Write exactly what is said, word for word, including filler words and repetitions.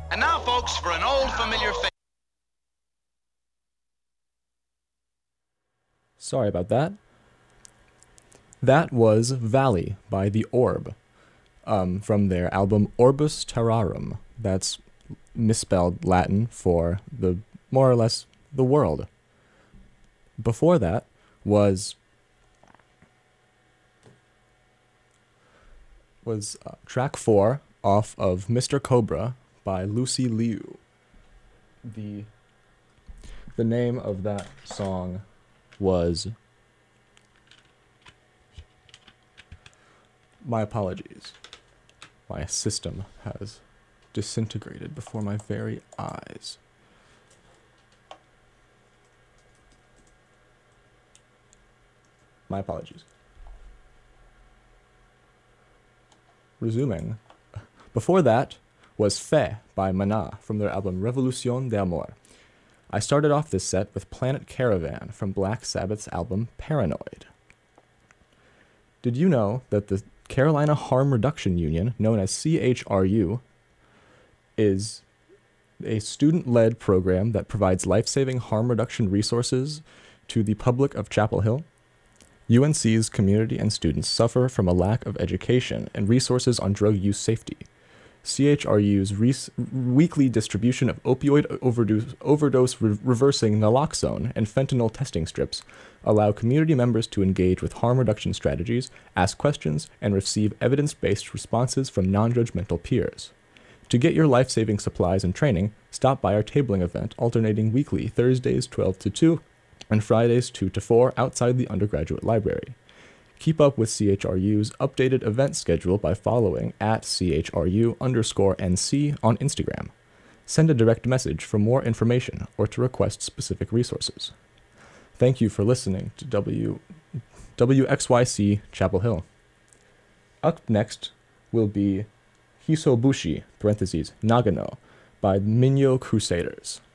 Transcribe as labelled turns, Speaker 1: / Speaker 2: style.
Speaker 1: And now, folks, for an old familiar face.
Speaker 2: Sorry about that. That was Valley by The Orb, um, from their album Orbis Terrarum. That's misspelled Latin for the more or less the world. Before that was was uh, track four off of Mister Cobra by Lucy Liu. The the name of that song was, my apologies. My system has disintegrated before my very eyes. My apologies. Resuming. Before that was Fe by Mana from their album Revolution d'Amour. I started off this set with Planet Caravan from Black Sabbath's album Paranoid. Did you know that the Carolina Harm Reduction Union, known as C H R U, is a student-led program that provides life-saving harm reduction resources to the public of Chapel Hill? U N C's community and students suffer from a lack of education and resources on drug use safety. C H R U's re- weekly distribution of opioid overdose, overdose re- reversing naloxone and fentanyl testing strips allow community members to engage with harm reduction strategies, ask questions, and receive evidence-based responses from non-judgmental peers. To get your life-saving supplies and training, stop by our tabling event alternating weekly Thursdays twelve to two and Fridays two to four outside the undergraduate library. Keep up with C H R U's updated event schedule by following at CHRU underscore NC on Instagram. Send a direct message for more information or to request specific resources. Thank you for listening to W WXYC Chapel Hill. Up next will be Hisobushi, parentheses, Nagano, by Minyo Crusaders.